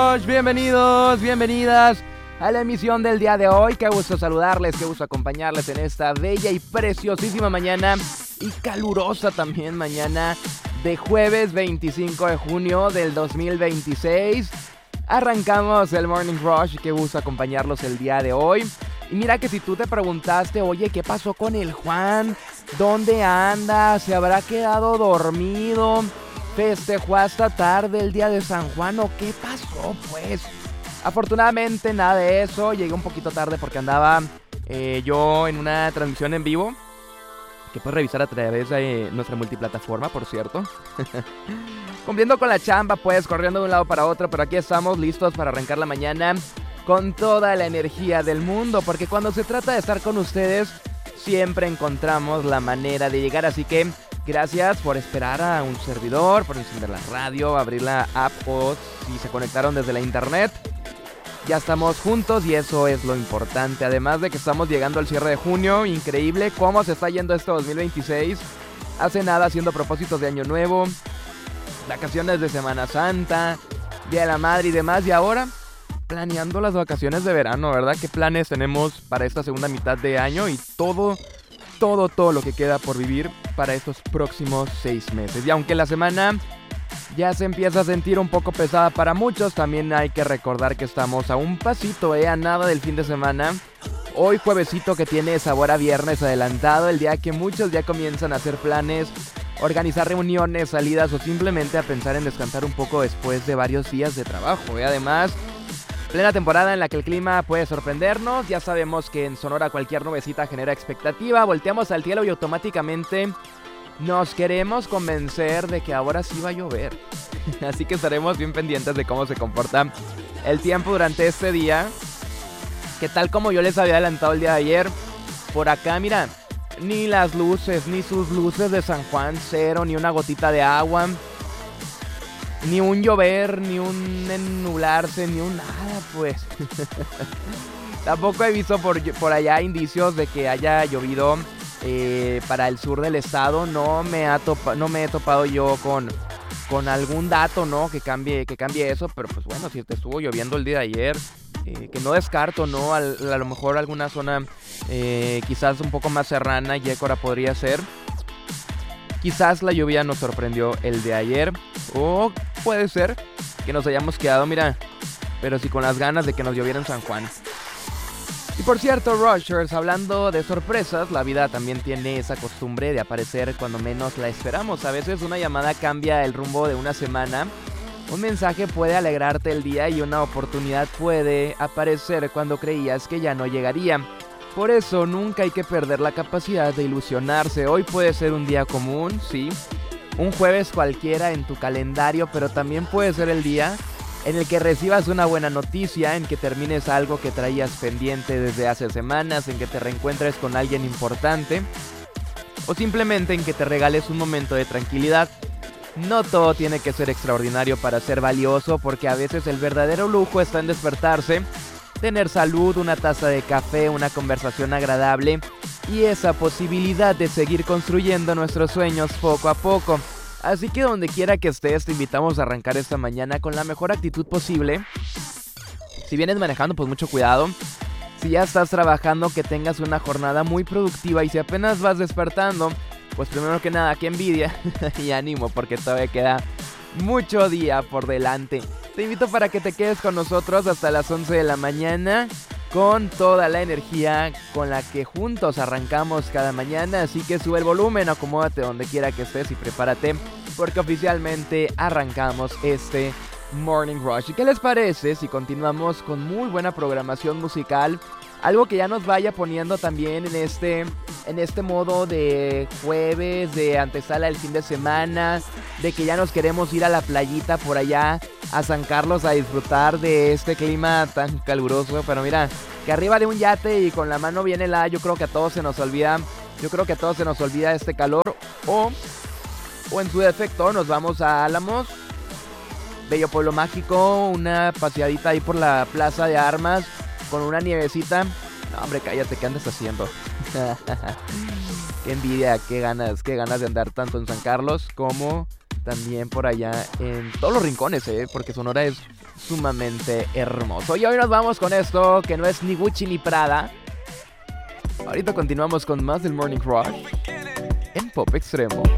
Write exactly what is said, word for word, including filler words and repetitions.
Rush, bienvenidos, bienvenidas a la emisión del día de hoy. Qué gusto saludarles, qué gusto acompañarles en esta bella y preciosísima mañana y calurosa también mañana de jueves veinticinco de junio del dos mil veintiséis. Arrancamos el Morning Rush y qué gusto acompañarlos el día de hoy. Y mira que si tú te preguntaste, oye, ¿qué pasó con el Juan? ¿Dónde anda? ¿Se habrá quedado dormido? ¿Festejó hasta tarde el día de San Juan o qué pasó pues? Afortunadamente nada de eso, llegué un poquito tarde porque andaba eh, yo en una transmisión en vivo que puedes revisar a través de nuestra multiplataforma, por cierto. Cumpliendo con la chamba pues, corriendo de un lado para otro, pero aquí estamos listos para arrancar la mañana con toda la energía del mundo, porque cuando se trata de estar con ustedes siempre encontramos la manera de llegar, así que gracias por esperar a un servidor, por encender la radio, abrir la app o si se conectaron desde la internet. Ya estamos juntos y eso es lo importante. Además de que estamos llegando al cierre de junio, increíble cómo se está yendo este dos mil veintiséis. Hace nada haciendo propósitos de año nuevo, vacaciones de Semana Santa, Día de la Madre y demás. Y ahora planeando las vacaciones de verano, ¿verdad? ¿Qué planes tenemos para esta segunda mitad de año? Y todo... Todo, todo lo que queda por vivir para estos próximos seis meses. Y aunque la semana ya se empieza a sentir un poco pesada para muchos, también hay que recordar que estamos a un pasito, eh, a nada del fin de semana. Hoy juevesito que tiene sabor a viernes adelantado, el día que muchos ya comienzan a hacer planes, organizar reuniones, salidas o simplemente a pensar en descansar un poco después de varios días de trabajo. Eh. Además, plena temporada en la que el clima puede sorprendernos. Ya sabemos que en Sonora cualquier nubecita genera expectativa. Volteamos al cielo y automáticamente nos queremos convencer de que ahora sí va a llover. Así que estaremos bien pendientes de cómo se comporta el tiempo durante este día. Que tal como yo les había adelantado el día de ayer, por acá, mira, ni las luces, ni sus luces de San Juan, cero, ni una gotita de agua. Ni un llover, ni un ennublarse, ni un nada, pues. Tampoco he visto por, por allá indicios de que haya llovido eh, para el sur del estado. No me, ha topa, no me he topado yo con, con algún dato, ¿no? Que cambie, que cambie eso. Pero pues bueno, si te estuvo lloviendo el día de ayer, eh, que no descarto, ¿no? A, a lo mejor alguna zona eh, quizás un poco más serrana, Yécora podría ser. Quizás la lluvia nos sorprendió el de ayer. O puede ser que nos hayamos quedado, mira, pero sí con las ganas de que nos lloviera en San Juan. Y por cierto, Rushers, hablando de sorpresas, la vida también tiene esa costumbre de aparecer cuando menos la esperamos. A veces una llamada cambia el rumbo de una semana. Un mensaje puede alegrarte el día y una oportunidad puede aparecer cuando creías que ya no llegaría. Por eso nunca hay que perder la capacidad de ilusionarse. Hoy puede ser un día común, sí, un jueves cualquiera en tu calendario, pero también puede ser el día en el que recibas una buena noticia, en que termines algo que traías pendiente desde hace semanas, en que te reencuentres con alguien importante o simplemente en que te regales un momento de tranquilidad. No todo tiene que ser extraordinario para ser valioso, porque a veces el verdadero lujo está en despertarse, tener salud, una taza de café, una conversación agradable y esa posibilidad de seguir construyendo nuestros sueños poco a poco. Así que donde quiera que estés, te invitamos a arrancar esta mañana con la mejor actitud posible. Si vienes manejando, pues mucho cuidado. Si ya estás trabajando, que tengas una jornada muy productiva. Y si apenas vas despertando, pues primero que nada, que envidia y ánimo, porque todavía queda mucho día por delante. Te invito para que te quedes con nosotros hasta las once de la mañana con toda la energía con la que juntos arrancamos cada mañana. Así que sube el volumen, acomódate donde quiera que estés y prepárate, porque oficialmente arrancamos este Morning Rush. ¿Y qué les parece si continuamos con muy buena programación musical? Algo que ya nos vaya poniendo también en este, en este modo de jueves, de antesala del fin de semana, de que ya nos queremos ir a la playita por allá a San Carlos a disfrutar de este clima tan caluroso. Pero mira, que arriba de un yate y con la mano bien helada, yo creo que a todos se nos olvida, yo creo que a todos se nos olvida este calor. O, o en su defecto nos vamos a Álamos, bello pueblo mágico, una paseadita ahí por la plaza de armas con una nievecita. No, hombre, cállate, ¿qué andas haciendo? Qué envidia, qué ganas, qué ganas de andar tanto en San Carlos como también por allá en todos los rincones, ¿eh? Porque Sonora es sumamente hermoso. Y hoy nos vamos con esto, que no es ni Gucci ni Prada. Ahorita continuamos con más del Morning Crush en Pop Extremo.